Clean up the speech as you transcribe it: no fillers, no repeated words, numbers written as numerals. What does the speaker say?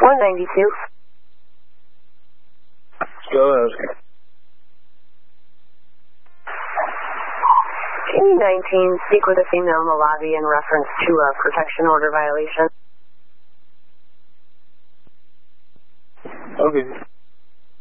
192. Go ahead. Can you 19 speak with a female in the lobby in reference to a protection order violation? Okay.